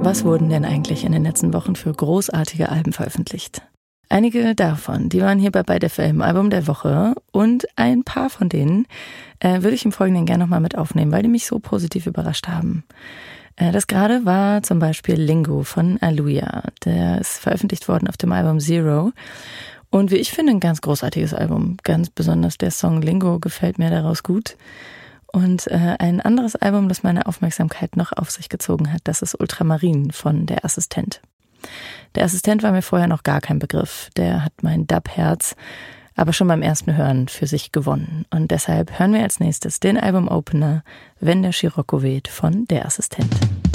Was wurden denn eigentlich in den letzten Wochen für großartige Alben veröffentlicht? Einige davon, die waren hier bei Byte FM Album der Woche und ein paar von denen würde ich im Folgenden gerne nochmal mit aufnehmen, weil die mich so positiv überrascht haben. Das gerade war zum Beispiel Lingo von Aluja. Der ist veröffentlicht worden auf dem Album Zero. Und wie ich finde, ein ganz großartiges Album. Ganz besonders der Song Lingo gefällt mir daraus gut. Und ein anderes Album, das meine Aufmerksamkeit noch auf sich gezogen hat, das ist Ultramarin von Der Assistent. Der Assistent war mir vorher noch gar kein Begriff. Der hat mein Dub-Herz aber schon beim ersten Hören für sich gewonnen. Und deshalb hören wir als nächstes den Album-Opener Wenn der Scirocco weht von Der Assistent.